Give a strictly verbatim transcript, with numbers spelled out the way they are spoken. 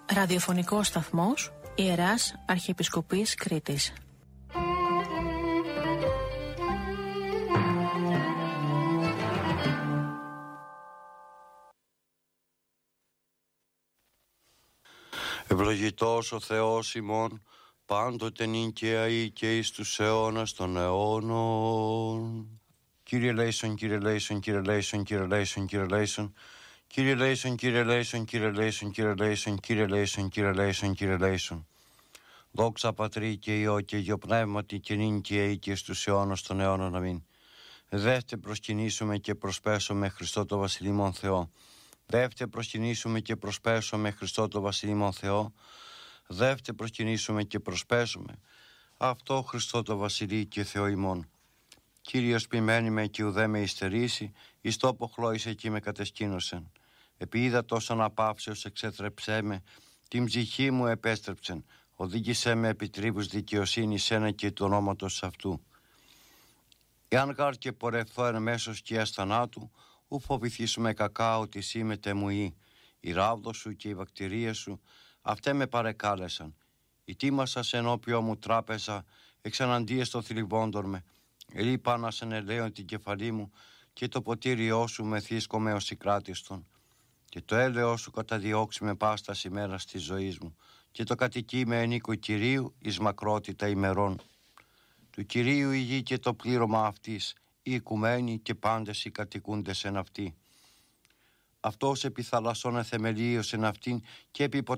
Ραδιοφωνικός σταθμός Ιεράς Αρχιεπισκοπής Κρήτης. Ευλογητός ο Θεός ημών, πάντοτε νυν και αεί και εις τους αιώνας των αιώνων. Κύριε Λέησον, Κύριε Λέησον, Κύριε Λέησον, Κύριε Λέησον, Κύριε Λέησον, Κύριε Λέησον, Κύριε Λέησον, Κύριε Λέησον, Κύριε Λέησον, Κύριε Λέησον, Κύριε Λέησον, Κύριε Λέησον. Δόξα Πατρί και Υιό και Υιό Πνεύματι και νυν και αεί και στους αιώνας των αιώνων. Αμήν. Δεύτε προσκυνήσουμε και προσπέσουμε Χριστό το Βασιλείμον Θεό. Δεύτε προσκυνήσουμε και προσπέσουμε Χριστό το Βασιλείμον Θεό. Δεύτε προσκυνήσουμε και προσπέσουμε αυτό Χριστό το Βασιλεί και Θεό ημών. Κύριος ποιμένη με και ουδέ με υστερήσει, εις τόπο χλώησε και με κατεσκήνωσεν. Επί είδα τόσον απαύσεως εξέτρεψέ με, την ψυχή μου επέστρεψεν, οδήγησέ με επί τρίβους δικαιοσύνης ένα και του ονόματος αυτού. Εάν γάρ και πορευθώ εν μέσω σκιάς θανάτου, ου φοβηθήσουμε κακά ότι σήμεται μου ή, η ράβδο σου και η βακτηρία σου, αυτέ με παρεκάλεσαν. Η τίμασας ενώπιό μου τράπεζα, εξαναντίες το θλιβόντων με, ελείπανας εν ελαίον την κεφαλή μου, και το ποτήριό σου με θύσκομαι ως συγκράτιστον. Και το έλεος σου καταδιώξει με πάστας ημέρας της ζωής μου, και το κατοικεί με ενίκου Κυρίου εις μακρότητα ημερών. Του Κυρίου η γη και το πλήρωμα αυτής, οι οικουμένοι και πάντες οι κατοικούντες εν αυτή. Αυτός επί θαλασσών εθεμελίως εν αυτήν και επί